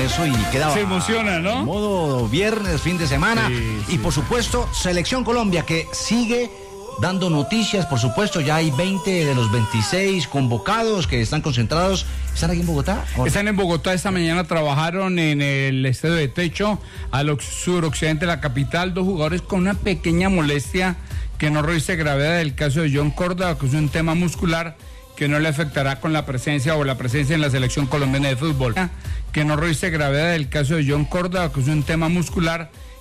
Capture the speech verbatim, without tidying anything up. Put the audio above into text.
eso y quedaba... Se emociona, ¿no? Modo viernes, fin de semana. Sí, y sí. por supuesto, Selección Colombia, que sigue dando noticias, por supuesto, ya hay veinte de los veintiséis convocados que están concentrados. ¿Están aquí en Bogotá? ¿O? Están en Bogotá, esta mañana trabajaron en el estadio de Techo, al suroccidente de la capital, dos jugadores con una pequeña molestia que no reviste gravedad del caso de John Córdoba, que es un tema muscular que no le afectará con la presencia o la presencia en la selección colombiana de fútbol. Que no reviste gravedad del caso de John Córdoba, que es un tema muscular